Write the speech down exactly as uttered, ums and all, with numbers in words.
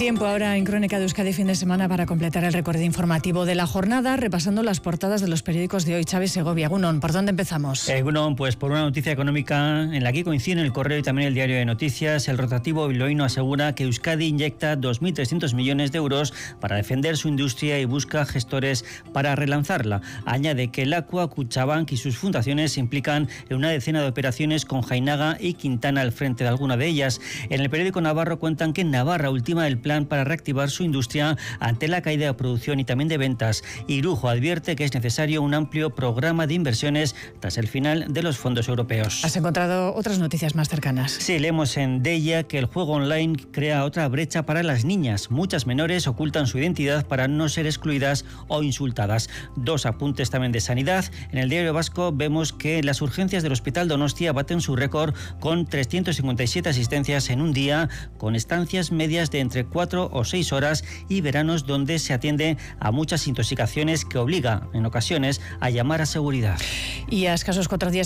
Tiempo ahora en Crónica de Euskadi fin de semana para completar el recorrido informativo de la jornada, repasando las portadas de los periódicos de hoy. Chávez Segovia, Egunon, ¿por dónde empezamos? Egunon, pues por una noticia económica en la que coinciden el Correo y también el Diario de Noticias. El rotativo bilbaíno asegura que Euskadi inyecta dos mil trescientos millones de euros para defender su industria y busca gestores para relanzarla. Añade que el Aqua, Kutxabank y sus fundaciones se implican en una decena de operaciones con Jainaga y Quintana al frente de alguna de ellas. En el periódico Navarro cuentan que Navarra ultima el plan para reactivar su industria ante la caída de producción y también de ventas. Irujo advierte que es necesario un amplio programa de inversiones tras el final de los fondos europeos. ¿Has encontrado otras noticias más cercanas? Sí, leemos en Deia que el juego online crea otra brecha para las niñas. Muchas menores ocultan su identidad para no ser excluidas o insultadas. Dos apuntes también de sanidad. En el Diario Vasco vemos que las urgencias del Hospital Donostia baten su récord con trescientas cincuenta y siete asistencias en un día, con estancias medias de entre cuatro o seis horas y veranos donde se atiende a muchas intoxicaciones que obliga en ocasiones a llamar a seguridad. Y a escasos cuatro días